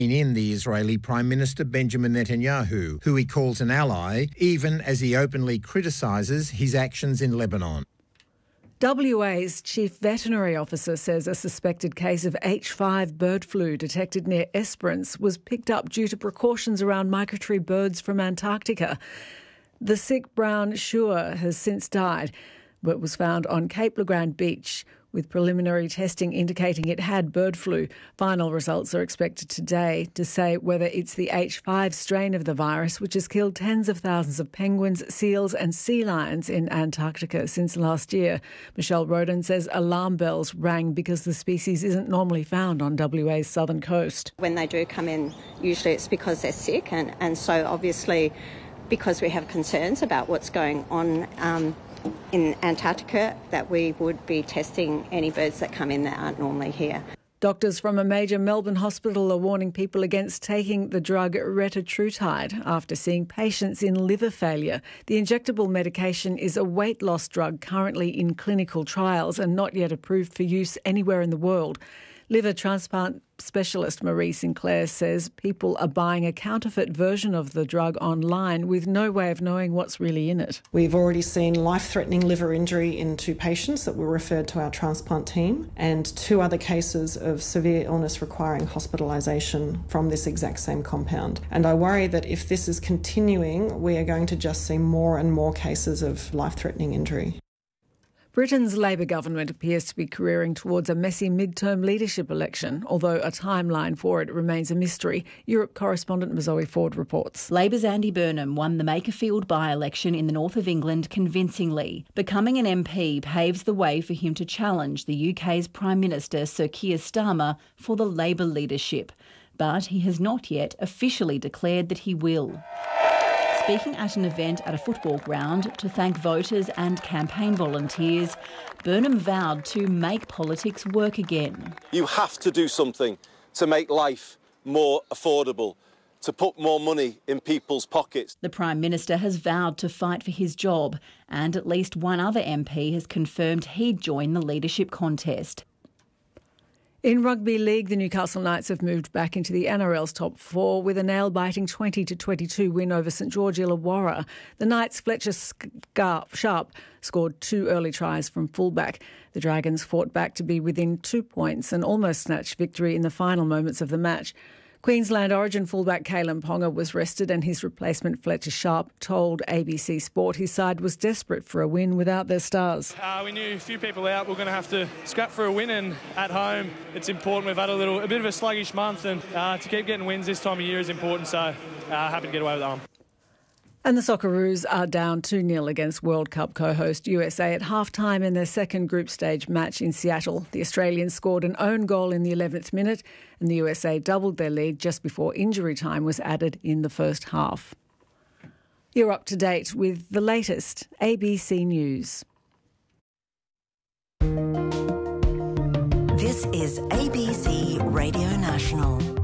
in the Israeli Prime Minister Benjamin Netanyahu, who he calls an ally, even as he openly criticises his actions in Lebanon. WA's chief veterinary officer says a suspected case of H5 bird flu detected near Esperance was picked up due to precautions around migratory birds from Antarctica. The sick brown shrew has since died, but was found on Cape Le Grand Beach, with preliminary testing indicating it had bird flu. Final results are expected today to say whether it's the H5 strain of the virus, which has killed tens of thousands of penguins, seals and sea lions in Antarctica since last year. Michelle Roden says alarm bells rang because the species isn't normally found on WA's southern coast. When they do come in, usually it's because they're sick, and so obviously because we have concerns about what's going on in Antarctica, that we would be testing any birds that come in that aren't normally here. Doctors from a major Melbourne hospital are warning people against taking the drug retatrutide after seeing patients in liver failure. The injectable medication is a weight loss drug currently in clinical trials and not yet approved for use anywhere in the world. Liver transplant specialist Marie Sinclair says people are buying a counterfeit version of the drug online with no way of knowing what's really in it. We've already seen life-threatening liver injury in 2 patients that were referred to our transplant team, and 2 other cases of severe illness requiring hospitalisation from this exact same compound. And I worry that if this is continuing, we are going to just see more and more cases of life-threatening injury. Britain's Labour government appears to be careering towards a messy mid-term leadership election, although a timeline for it remains a mystery. Europe correspondent Zoe Ford reports. Labour's Andy Burnham won the Makerfield by-election in the north of England convincingly. Becoming an MP paves the way for him to challenge the UK's Prime Minister Sir Keir Starmer for the Labour leadership. But he has not yet officially declared that he will. Speaking at an event at a football ground to thank voters and campaign volunteers, Burnham vowed to make politics work again. You have to do something to make life more affordable, to put more money in people's pockets. The Prime Minister has vowed to fight for his job, and at least one other MP has confirmed he'd join the leadership contest. In rugby league, the Newcastle Knights have moved back into the NRL's top 4 with a nail-biting 20-22 win over St George Illawarra. The Knights' Fletcher Sharp scored 2 early tries from fullback. The Dragons fought back to be within 2 points and almost snatched victory in the final moments of the match. Queensland Origin fullback Kalen Ponga was rested, and his replacement Fletcher Sharp told ABC Sport his side was desperate for a win without their stars. We knew a few people out. We're going to have to scrap for a win, and at home it's important. We've had a bit of a sluggish month, and to keep getting wins this time of year is important, so happy to get away with that one. And the Socceroos are down 2-0 against World Cup co-host USA at half-time in their second group stage match in Seattle. The Australians scored an own goal in the 11th minute, and the USA doubled their lead just before injury time was added in the first half. You're up to date with the latest ABC News. This is ABC Radio National.